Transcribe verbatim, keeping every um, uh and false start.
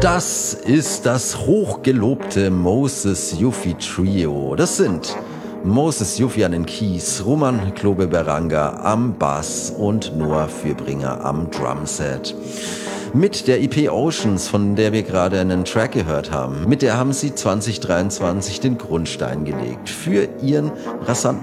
Das ist das hochgelobte Moses Yuffie Trio. Das sind Moses Yuffie an den Keys, Roman Klobe-Beranga am Bass und Noah Fürbringer am Drumset. Mit der E P Oceans, von der wir gerade einen Track gehört haben, mit der haben sie zwanzig dreiundzwanzig den Grundstein gelegt für ihren rasanten